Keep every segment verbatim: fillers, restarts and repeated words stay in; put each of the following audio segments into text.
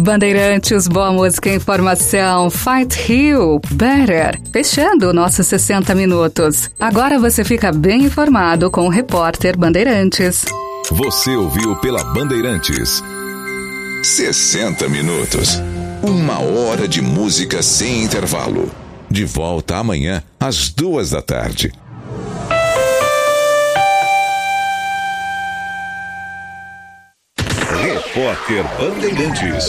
Bandeirantes, boa música e informação. Fight Hill, Better. Fechando nossos sessenta minutos. Agora você fica bem informado com o repórter Bandeirantes. Você ouviu pela Bandeirantes. sessenta minutos. Uma hora de música sem intervalo. De volta amanhã, às duas da tarde. Repórter Bandeirantes.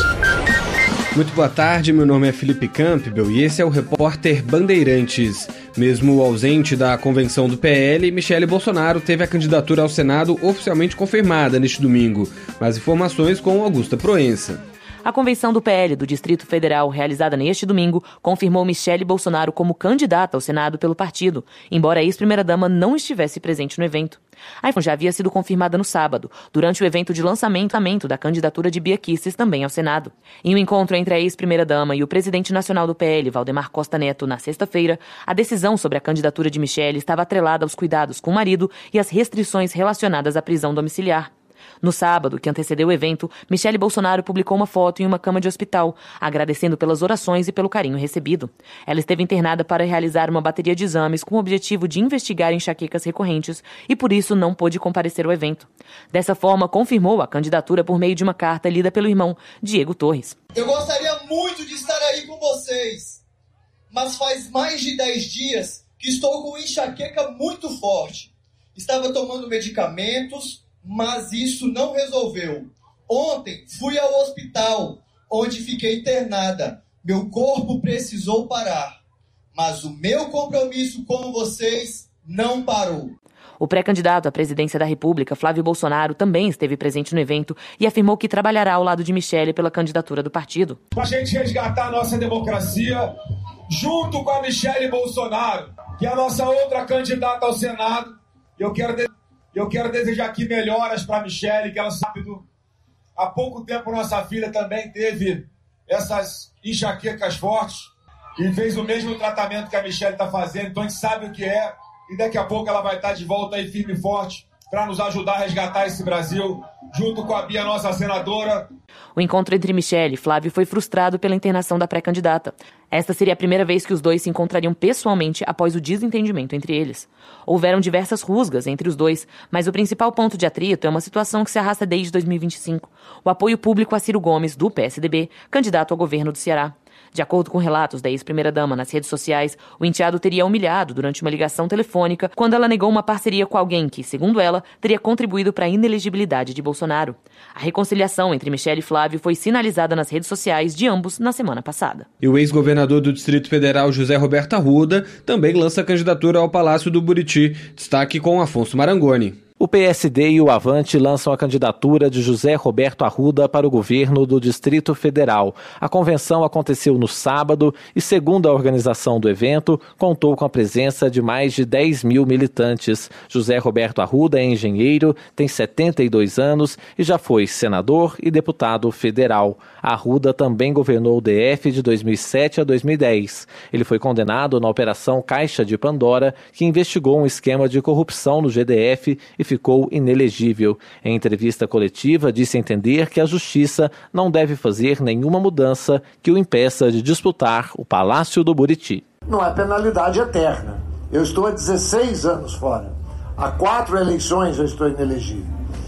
Muito boa tarde, meu nome é Felipe Campbell e esse é o Repórter Bandeirantes. Mesmo ausente da convenção do P L, Michele Bolsonaro teve a candidatura ao Senado oficialmente confirmada neste domingo. Mais informações com Augusta Proença. A convenção do P L do Distrito Federal, realizada neste domingo, confirmou Michele Bolsonaro como candidata ao Senado pelo partido, embora a ex-primeira-dama não estivesse presente no evento. A informação já havia sido confirmada no sábado, durante o evento de lançamento da candidatura de Bia Kicis também ao Senado. Em um encontro entre a ex-primeira-dama e o presidente nacional do P L, Valdemar Costa Neto, na sexta-feira, a decisão sobre a candidatura de Michele estava atrelada aos cuidados com o marido e às restrições relacionadas à prisão domiciliar. No sábado, que antecedeu o evento, Michele Bolsonaro publicou uma foto em uma cama de hospital, agradecendo pelas orações e pelo carinho recebido. Ela esteve internada para realizar uma bateria de exames com o objetivo de investigar enxaquecas recorrentes e, por isso, não pôde comparecer ao evento. Dessa forma, confirmou a candidatura por meio de uma carta lida pelo irmão, Diego Torres. Eu gostaria muito de estar aí com vocês, mas faz mais de dez dias que estou com enxaqueca muito forte. Estava tomando medicamentos, mas isso não resolveu. Ontem fui ao hospital, onde fiquei internada. Meu corpo precisou parar, mas o meu compromisso com vocês não parou. O pré-candidato à presidência da República, Flávio Bolsonaro, também esteve presente no evento e afirmou que trabalhará ao lado de Michele pela candidatura do partido. Para a gente resgatar a nossa democracia, junto com a Michele Bolsonaro, que é a nossa outra candidata ao Senado, eu quero... De... Eu quero desejar aqui melhoras para a Michele, que ela sabe do... Há pouco tempo nossa filha também teve essas enxaquecas fortes e fez o mesmo tratamento que a Michele está fazendo, então a gente sabe o que é e daqui a pouco ela vai estar de volta aí firme e forte para nos ajudar a resgatar esse Brasil, junto com a Bia, nossa senadora. O encontro entre Michele e Flávio foi frustrado pela internação da pré-candidata. Esta seria a primeira vez que os dois se encontrariam pessoalmente após o desentendimento entre eles. Houveram diversas rusgas entre os dois, mas o principal ponto de atrito é uma situação que se arrasta desde dois mil e vinte e cinco. O apoio público a Ciro Gomes, do P S D B, candidato ao governo do Ceará. De acordo com relatos da ex-primeira-dama nas redes sociais, o enteado teria humilhado durante uma ligação telefônica quando ela negou uma parceria com alguém que, segundo ela, teria contribuído para a inelegibilidade de Bolsonaro. A reconciliação entre Michele e Flávio foi sinalizada nas redes sociais de ambos na semana passada. E o ex-governador do Distrito Federal, José Roberto Arruda, também lança candidatura ao Palácio do Buriti. Destaque com Afonso Marangoni. O P S D e o Avante lançam a candidatura de José Roberto Arruda para o governo do Distrito Federal. A convenção aconteceu no sábado e, segundo a organização do evento, contou com a presença de mais de dez mil militantes. José Roberto Arruda é engenheiro, tem setenta e dois anos e já foi senador e deputado federal. Arruda também governou o D F de dois mil e sete a dois mil e dez. Ele foi condenado na Operação Caixa de Pandora, que investigou um esquema de corrupção no G D F e ficou inelegível. Em entrevista coletiva, disse entender que a Justiça não deve fazer nenhuma mudança que o impeça de disputar o Palácio do Buriti. Não é penalidade eterna. Eu estou há dezesseis anos fora. Há quatro eleições eu estou inelegível.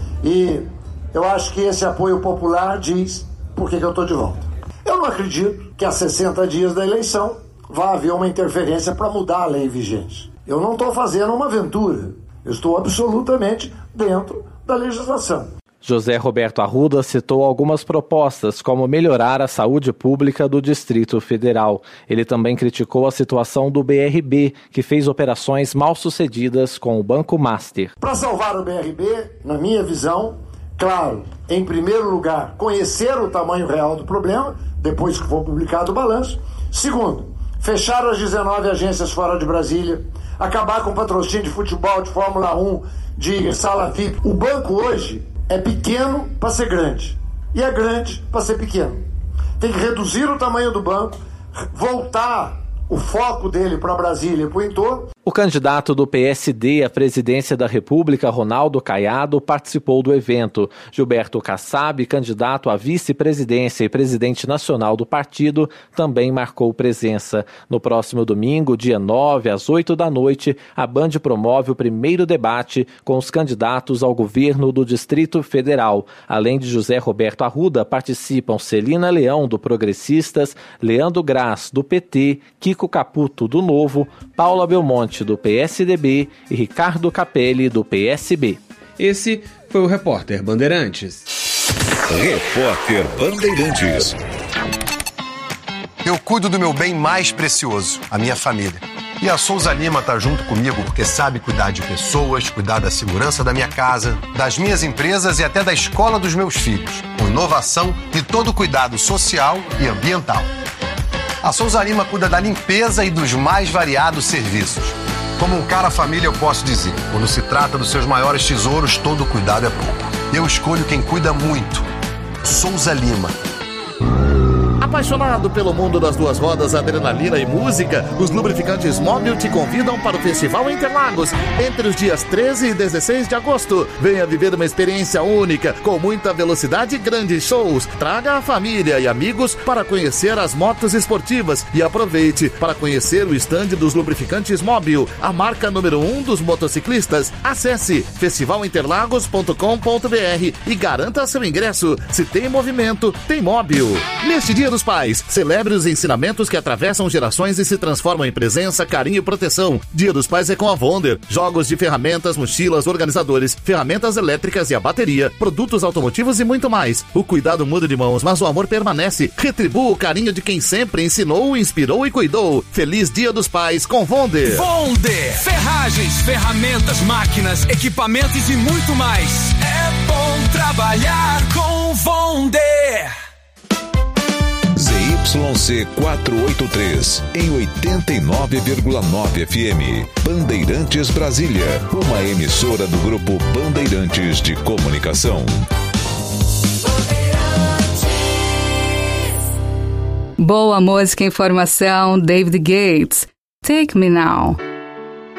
E eu acho que esse apoio popular diz por que, que eu estou de volta. Eu não acredito que há sessenta dias da eleição vá haver uma interferência para mudar a lei vigente. Eu não estou fazendo uma aventura. Eu estou absolutamente dentro da legislação. José Roberto Arruda citou algumas propostas, como melhorar a saúde pública do Distrito Federal. Ele também criticou a situação do B R B, que fez operações mal sucedidas com o Banco Master. Para salvar o B R B, na minha visão, claro, em primeiro lugar, conhecer o tamanho real do problema, depois que for publicado o balanço. Segundo, fechar as dezenove agências fora de Brasília, acabar com patrocínio de futebol, de Fórmula um, de sala V I P. O banco hoje é pequeno para ser grande e é grande para ser pequeno. Tem que reduzir o tamanho do banco, voltar o foco dele para Brasília e para o entorno. O candidato do P S D à presidência da República, Ronaldo Caiado, participou do evento. Gilberto Kassab, candidato à vice-presidência e presidente nacional do partido, também marcou presença. No próximo domingo, dia nove, às oito da noite, a Band promove o primeiro debate com os candidatos ao governo do Distrito Federal. Além de José Roberto Arruda, participam Celina Leão, do Progressistas, Leandro Graz, do P T, Kiko Caputo, do Novo, Paula Belmonte, do P S D B e Ricardo Capelli, do P S B. Esse foi o Repórter Bandeirantes. Repórter Bandeirantes. Eu cuido do meu bem mais precioso, a minha família. E a Souza Lima tá junto comigo porque sabe cuidar de pessoas, cuidar da segurança da minha casa, das minhas empresas e até da escola dos meus filhos, com inovação e todo o cuidado social e ambiental. A Souza Lima cuida da limpeza e dos mais variados serviços. Como um cara família eu posso dizer, quando se trata dos seus maiores tesouros, todo cuidado é pouco. Eu escolho quem cuida muito. Souza Lima. Apaixonado pelo mundo das duas rodas, adrenalina e música, os lubrificantes Mobil te convidam para o Festival Interlagos entre os dias treze e dezesseis de agosto. Venha viver uma experiência única, com muita velocidade e grandes shows. Traga a família e amigos para conhecer as motos esportivas e aproveite para conhecer o estande dos lubrificantes Mobil, a marca número um dos motociclistas. Acesse festival interlagos ponto com ponto b r e garanta seu ingresso. Se tem movimento, tem Mobil. Neste Dia dos Pais, celebre os ensinamentos que atravessam gerações e se transformam em presença, carinho e proteção. Dia dos Pais é com a Wonder. Jogos de ferramentas, mochilas, organizadores, ferramentas elétricas e a bateria, produtos automotivos e muito mais. O cuidado muda de mãos, mas o amor permanece. Retribua o carinho de quem sempre ensinou, inspirou e cuidou. Feliz Dia dos Pais com Wonder. Wonder. Ferragens, ferramentas, máquinas, equipamentos e muito mais. É bom trabalhar com Wonder. Z Y C quatrocentos e oitenta e três, em oitenta e nove vírgula nove F M. Bandeirantes Brasília, uma emissora do Grupo Bandeirantes de Comunicação. Boa música e informação, David Gates. Take Me Now.